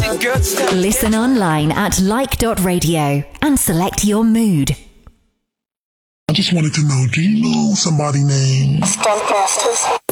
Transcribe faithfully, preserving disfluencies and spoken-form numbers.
Listen online at like dot radio and select your mood. I just wanted to know, do you know somebody named Stuntmasters?